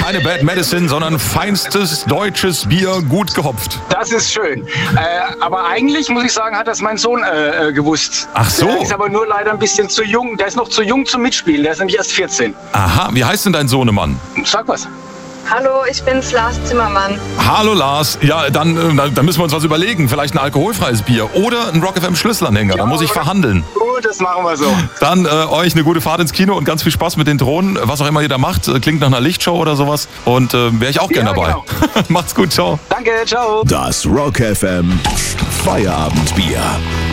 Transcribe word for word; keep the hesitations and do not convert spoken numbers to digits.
keine Bad Medicine, sondern feinstes deutsches Bier, gut gehopft. Das ist schön. Äh, aber eigentlich, muss ich sagen, hat das mein Sohn äh, gewusst. Ach so. Der ist aber nur leider ein bisschen zu jung. Der ist noch zu jung zum Mitspielen. Der ist nämlich erst vierzehn. Aha, wie heißt denn dein Sohnemann? Sag was. Hallo, ich bin's, Lars Zimmermann. Hallo Lars. Ja, dann, äh, dann müssen wir uns was überlegen. Vielleicht ein alkoholfreies Bier oder ein Rock F M Schlüsselanhänger. Da muss ich verhandeln. Gut, das machen wir so. Dann äh, euch eine gute Fahrt ins Kino und ganz viel Spaß mit den Drohnen. Was auch immer ihr da macht, klingt nach einer Lichtshow oder sowas. Und äh, wäre ich auch gern Ja, dabei. genau. Macht's gut, ciao. Danke, ciao. Das Rock F M Feierabendbier.